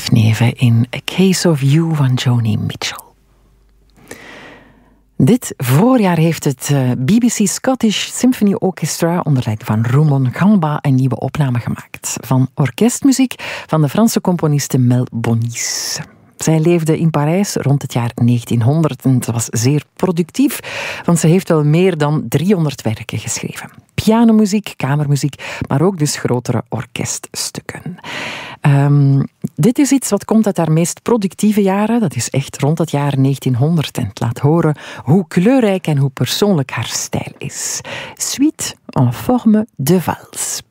Neven in A Case of You van Joni Mitchell. Dit voorjaar heeft het BBC Scottish Symphony Orchestra onder leiding van Roumon Gamba een nieuwe opname gemaakt van orkestmuziek van de Franse componiste Mel Bonis. Zij leefde in Parijs rond het jaar 1900 en ze was zeer productief, want ze heeft wel meer dan 300 werken geschreven. Pianomuziek, kamermuziek, maar ook dus grotere orkeststukken. Dit is iets wat komt uit haar meest productieve jaren. Dat is echt rond het jaar 1900 en het laat horen hoe kleurrijk en hoe persoonlijk haar stijl is. Suite en forme de valse.